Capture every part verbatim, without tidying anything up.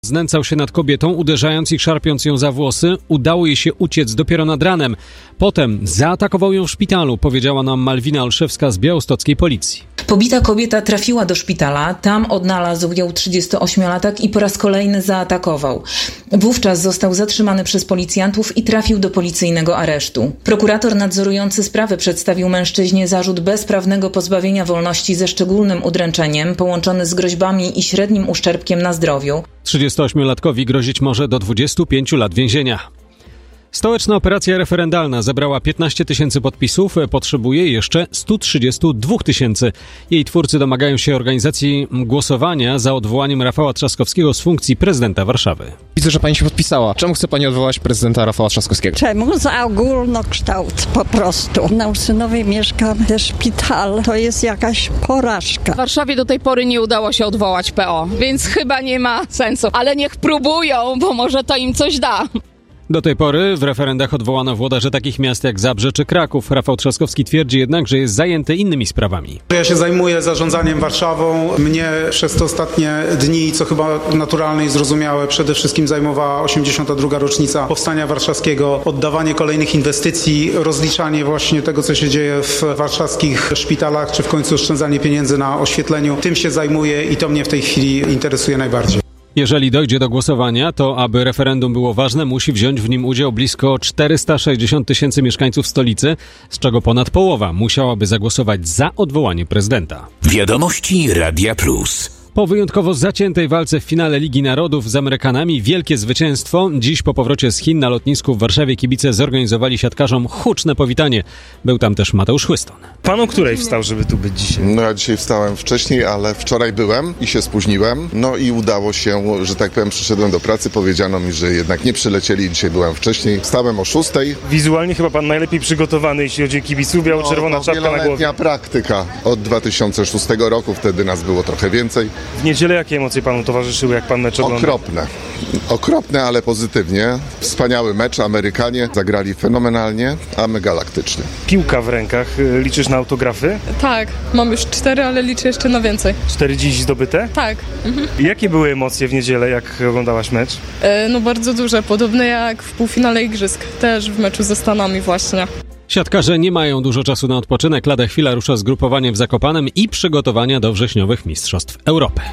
Znęcał się nad kobietą, uderzając i szarpiąc ją za włosy. Udało jej się uciec dopiero nad ranem. Potem zaatakował ją w szpitalu, powiedziała nam Malwina Olszewska z białostockiej policji. Pobita kobieta trafiła do szpitala, tam odnalazł ją trzydziestoośmiolatek i po raz kolejny zaatakował. Wówczas został zatrzymany przez policjantów i trafił do policyjnego aresztu. Prokurator nadzorujący sprawę przedstawił mężczyźnie zarzut bezprawnego pozbawienia wolności ze szczególnym udręczeniem, połączony z groźbami i średnim uszczerbkiem na zdrowiu. trzydziestoośmiolatkowi grozić może do dwudziestu pięciu lat więzienia. Stołeczna operacja referendalna zebrała piętnaście tysięcy podpisów, potrzebuje jeszcze sto trzydzieści dwa tysięcy. Jej twórcy domagają się organizacji głosowania za odwołaniem Rafała Trzaskowskiego z funkcji prezydenta Warszawy. Widzę, że pani się podpisała. Czemu chce pani odwołać prezydenta Rafała Trzaskowskiego? Czemu? Za ogólnokształt po prostu. Na Ursynowej mieszkam, szpital to jest jakaś porażka. W Warszawie do tej pory nie udało się odwołać P O, więc chyba nie ma sensu. Ale niech próbują, bo może to im coś da. Do tej pory w referendach odwołano włodarzy takich miast jak Zabrze czy Kraków. Rafał Trzaskowski twierdzi jednak, że jest zajęty innymi sprawami. Ja się zajmuję zarządzaniem Warszawą. Mnie przez te ostatnie dni, co chyba naturalne i zrozumiałe, przede wszystkim zajmowała osiemdziesiąta druga rocznica Powstania Warszawskiego, oddawanie kolejnych inwestycji, rozliczanie właśnie tego, co się dzieje w warszawskich szpitalach, czy w końcu oszczędzanie pieniędzy na oświetleniu. Tym się zajmuję i to mnie w tej chwili interesuje najbardziej. Jeżeli dojdzie do głosowania, to aby referendum było ważne, musi wziąć w nim udział blisko czterysta sześćdziesiąt tysięcy mieszkańców stolicy, z czego ponad połowa musiałaby zagłosować za odwołanie prezydenta. Wiadomości Radia Plus. Po wyjątkowo zaciętej walce w finale Ligi Narodów z Amerykanami wielkie zwycięstwo. Dziś po powrocie z Chin na lotnisku w Warszawie kibice zorganizowali siatkarzom huczne powitanie. Był tam też Mateusz Chłyston. Pan o której wstał, żeby tu być dzisiaj? No ja dzisiaj wstałem wcześniej, ale wczoraj byłem i się spóźniłem. No i udało się, że tak powiem, przyszedłem do pracy. Powiedziano mi, że jednak nie przylecieli. Dzisiaj byłem wcześniej. Wstałem o szóstej. Wizualnie chyba pan najlepiej przygotowany, jeśli chodzi o kibiców. Biało-czerwona no, czapka na głowie. Wieloletnia praktyka od dwa tysiące szóstego roku. Wtedy nas było trochę więcej. W niedzielę jakie emocje panu towarzyszyły, jak pan mecz oglądał? Okropne. Okropne, ale pozytywnie. Wspaniały mecz. Amerykanie zagrali fenomenalnie, a my galaktycznie. Piłka w rękach. Liczysz na autografy? Tak. Mam już cztery, ale liczę jeszcze na więcej. Cztery dziś zdobyte? Tak. Mhm. Jakie były emocje w niedzielę, jak oglądałaś mecz? E, no bardzo duże. Podobne jak w półfinale Igrzysk. Też w meczu ze Stanami właśnie. Siatkarze nie mają dużo czasu na odpoczynek. Lada chwila rusza zgrupowanie w Zakopanem i przygotowania do wrześniowych Mistrzostw Europy.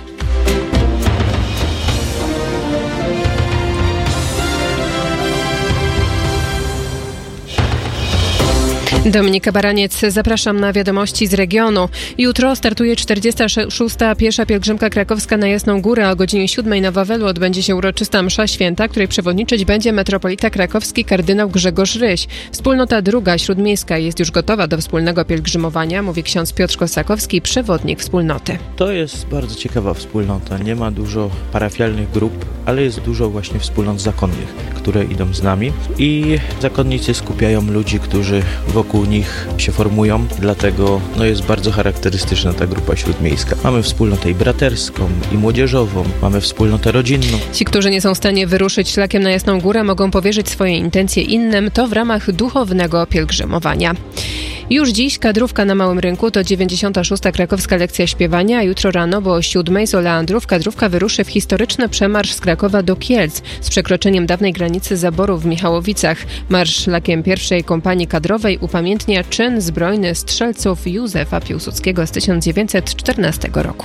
Dominika Baraniec, zapraszam na wiadomości z regionu. Jutro startuje czterdziesta szósta Piesza Pielgrzymka Krakowska na Jasną Górę. O godzinie siódmej na Wawelu odbędzie się uroczysta msza święta, której przewodniczyć będzie metropolita krakowski kardynał Grzegorz Ryś. Wspólnota druga śródmiejska jest już gotowa do wspólnego pielgrzymowania, mówi ksiądz Piotr Kosakowski, przewodnik wspólnoty. To jest bardzo ciekawa wspólnota. Nie ma dużo parafialnych grup, ale jest dużo właśnie wspólnot zakonnych, które idą z nami i zakonnicy skupiają ludzi, którzy wokół nich się formują, dlatego no, jest bardzo charakterystyczna ta grupa śródmiejska. Mamy wspólnotę i braterską, i młodzieżową, mamy wspólnotę rodzinną. Ci, którzy nie są w stanie wyruszyć szlakiem na Jasną Górę, mogą powierzyć swoje intencje innym, to w ramach duchownego pielgrzymowania. Już dziś kadrówka na Małym Rynku to dziewięćdziesiąta szósta krakowska lekcja śpiewania, a jutro rano, bo o siódmej z Oleandrów kadrówka wyruszy w historyczny przemarsz z Krakowa do Kielc z przekroczeniem dawnej granicy zaborów w Michałowicach. Marsz szlakiem pierwszej kompanii kadrowej upamiętnia czyn zbrojny strzelców Józefa Piłsudskiego z tysiąc dziewięćset czternastego roku.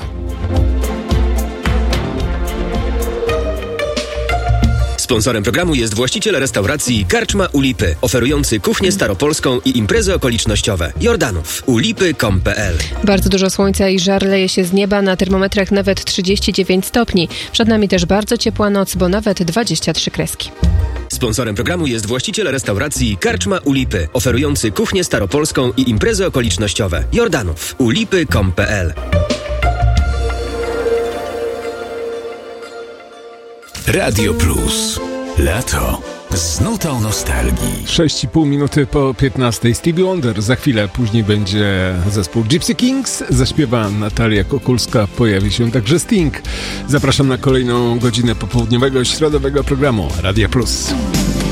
Sponsorem programu jest właściciel restauracji Karczma u Lipy, oferujący kuchnię staropolską i imprezy okolicznościowe. Jordanów. u lipy kropka com kropka p l. Bardzo dużo słońca i żar leje się z nieba, na termometrach nawet trzydzieści dziewięć stopni. Przed nami też bardzo ciepła noc, bo nawet dwadzieścia trzy kreski. Sponsorem programu jest właściciel restauracji Karczma u Lipy, oferujący kuchnię staropolską i imprezy okolicznościowe. Jordanów. u lipy kropka com kropka p l. Radio Plus. Lato z nutą nostalgii. sześć i pół minuty po piętnastej. Stevie Wonder. Za chwilę później będzie zespół Gypsy Kings. Zaśpiewa Natalia Kukulska. Pojawi się także Sting. Zapraszam na kolejną godzinę popołudniowego, środowego programu Radia Plus.